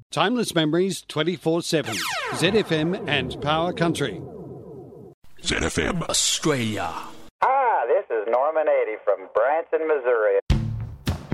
Timeless memories 24/7. ZFM and Power Country. ZFM Australia. Hi, this is Norman Eddy from Branson, Missouri,